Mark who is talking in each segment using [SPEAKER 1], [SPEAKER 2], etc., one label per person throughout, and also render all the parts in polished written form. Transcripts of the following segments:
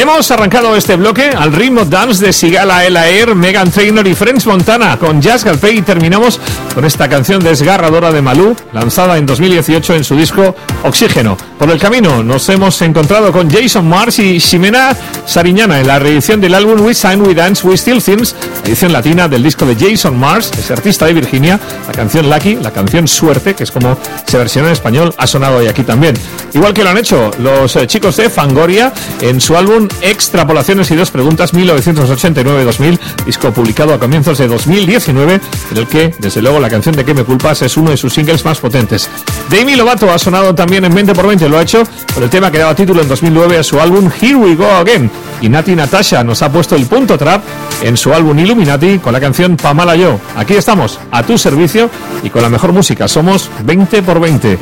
[SPEAKER 1] Hemos arrancado este bloque al ritmo dance de Sigala El Air, Meghan Trainor y French Montana con Jazz Galpé, y terminamos con esta canción desgarradora de Malú, lanzada en 2018 en su disco Oxígeno. Por el camino nos hemos encontrado con Jason Mars y Ximena Sariñana en la reedición del álbum We Sing, We Dance, We Still Things, edición latina del disco de Jason Mars, ese artista de Virginia. La canción Lucky, la canción Suerte, que es como se versiona en español, ha sonado hoy aquí también. Igual que lo han hecho los chicos de Fangoria en su álbum Extrapolaciones y dos preguntas 1989-2000, disco publicado a comienzos de 2019, en el que, desde luego, la canción de ¿Qué me culpas? Es uno de sus singles más potentes. Demi Lovato ha sonado también en 20x20, lo ha hecho con el tema que daba título en 2009 a su álbum Here We Go Again. Y Nati Natasha nos ha puesto el punto trap en su álbum Illuminati con la canción Pamala Yo. Aquí estamos, a tu servicio y con la mejor música. Somos 20x20.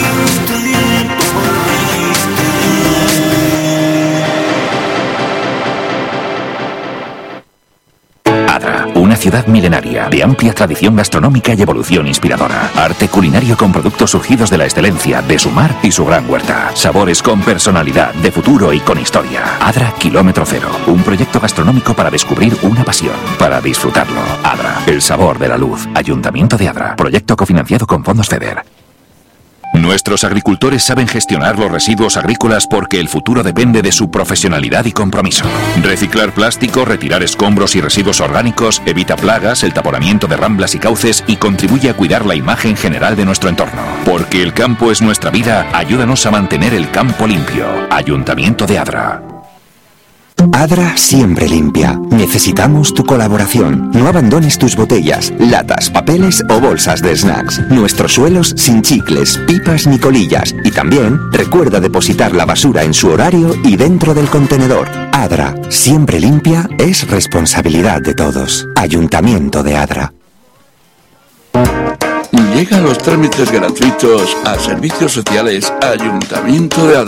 [SPEAKER 2] Adra, una ciudad milenaria, de amplia tradición gastronómica y evolución inspiradora. Arte culinario con productos surgidos de la excelencia, de su mar y su gran huerta. Sabores con personalidad, de futuro y con historia. Adra Kilómetro Cero, un proyecto gastronómico para descubrir una pasión, para disfrutarlo. Adra, el sabor de la luz. Ayuntamiento de Adra, proyecto cofinanciado con fondos FEDER. Nuestros agricultores saben gestionar los residuos agrícolas porque el futuro depende de su profesionalidad y compromiso. Reciclar plástico, retirar escombros y residuos orgánicos, evita plagas, el taponamiento de ramblas y cauces y contribuye a cuidar la imagen general de nuestro entorno. Porque el campo es nuestra vida, ayúdanos a mantener el campo limpio. Ayuntamiento de Adra.
[SPEAKER 3] Adra siempre limpia. Necesitamos tu colaboración. No abandones tus botellas, latas, papeles o bolsas de snacks. Nuestros suelos sin chicles, pipas ni colillas. Y también recuerda depositar la basura en su horario y dentro del contenedor. Adra siempre limpia es responsabilidad de todos. Ayuntamiento de Adra.
[SPEAKER 4] Llegan los trámites gratuitos a Servicios Sociales Ayuntamiento de Adra.